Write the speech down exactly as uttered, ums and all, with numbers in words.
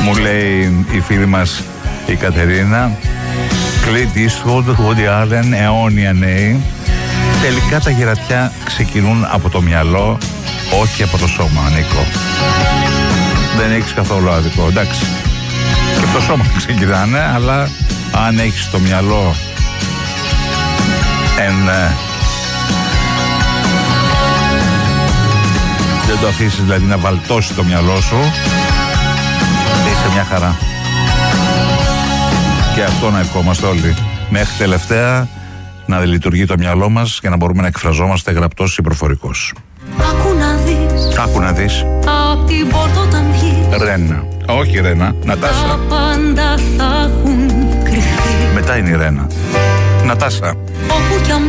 Μου λέει η φίλη μας η Κατερίνα, Clint Eastwood, Woody Allen, αιώνια νέοι. Τελικά τα γερατιά ξεκινούν από το μυαλό, όχι από το σώμα, Νίκο. Δεν έχεις καθόλου άδικο, εντάξει. Και από το σώμα ξεκινάνε, αλλά αν έχεις το μυαλό εν, ε, δεν το αφήσεις δηλαδή να βαλτώσει το μυαλό σου, είσαι μια χαρά. Και αυτό να ευχόμαστε όλοι. Μέχρι τελευταία να λειτουργεί το μυαλό μας και να μπορούμε να εκφραζόμαστε γραπτός ή προφορικός. Άκου να δεις. Άκου να δεις. Απ' την πόρτα όταν βγεις. Ρένα. Όχι Ρένα, Νατάσα. Τα πάντα θα έχουν κρυφθεί. Μετά είναι η Ρένα. Νατάσα. Όπου κι αν